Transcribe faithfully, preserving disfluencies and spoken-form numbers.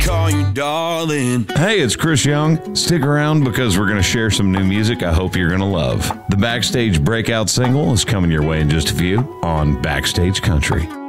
call you darling. Hey, it's Chris Young. Stick around because we're going to share some new music I hope you're going to love. The Backstage breakout single is coming your way in just a few on Backstage Country.